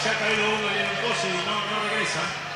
se ha caído uno y en un pose y no regresa.